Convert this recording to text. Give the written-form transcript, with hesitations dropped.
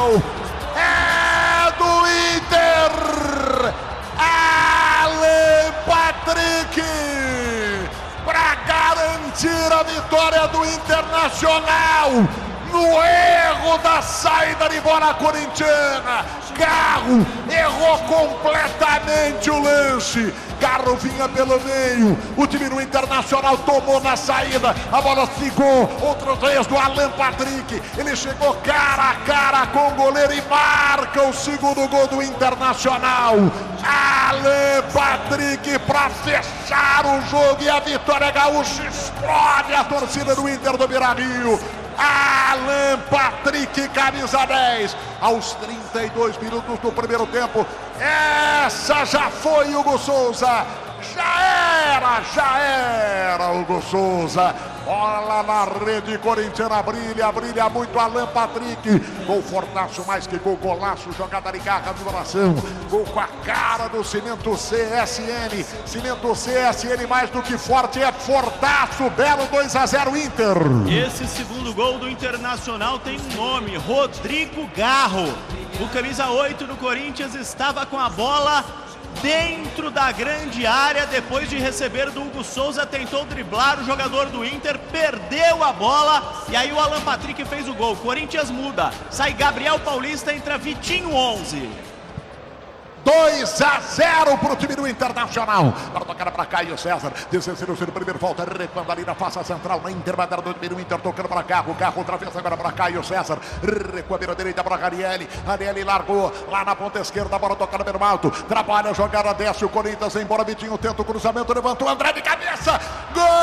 É do Inter! Alan Patrick! Para garantir a vitória do Internacional! No erro da saída de bola corintiana, Garro errou completamente o lance. Garro vinha pelo meio, o time do Internacional tomou na saída, a bola ficou, outros vez do Alan Patrick, ele chegou cara a cara com o goleiro e marca o segundo gol do Internacional. Alan Patrick para fechar o jogo e a vitória gaúcha explode a torcida do Inter do Beira-Rio. Alan Patrick, camisa 10, aos 32 minutos do primeiro tempo. Essa já foi Hugo Souza. Já era Hugo Souza. Bola na rede corintiana, brilha muito Alan Patrick. Gol fortaço, mais que gol, golaço, jogada de garra do coração. Gol com a cara do Cimento CSN. Cimento CSN mais do que forte, é fortaço. Belo 2-0 Inter. Esse segundo gol do Internacional tem um nome, Rodrigo Garro. O camisa 8 do Corinthians estava com a bola dentro da grande área, depois de receber do Hugo Souza, tentou driblar o jogador do Inter, perdeu a bola e aí o Alan Patrick fez o gol. Corinthians muda, sai Gabriel Paulista, entra Vitinho 11. 2-0 para o time do Internacional. Para tocar para Caio César. Desceu o primeiro, volta recuando ali na face central, na intermediária do time do Inter, tocando para Garro. Garro outra vez agora para Caio César. Recua a beira direita para Ranieri. Ranieri largou lá na ponta esquerda, a bola toca no meio alto. Trabalha a jogada, desce o Corinthians, embora Vitinho tenta o cruzamento, levantou André de cabeça. Gol!